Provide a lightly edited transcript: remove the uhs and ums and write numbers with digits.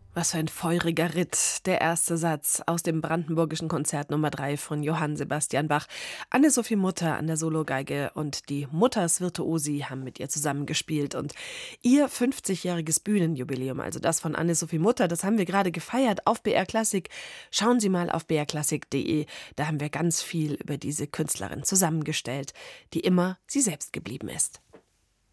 Was für ein feuriger Ritt. Der erste Satz aus dem Brandenburgischen Konzert Nummer 3 von Johann Sebastian Bach. Anne-Sophie Mutter an der Sologeige und die Mutters Virtuosi haben mit ihr zusammengespielt. Und ihr 50-jähriges Bühnenjubiläum, also das von Anne-Sophie Mutter, das haben wir gerade gefeiert auf BR Klassik. Schauen Sie mal auf brklassik.de. Da haben wir ganz viel über diese Künstlerin zusammengestellt, die immer sie selbst geblieben ist.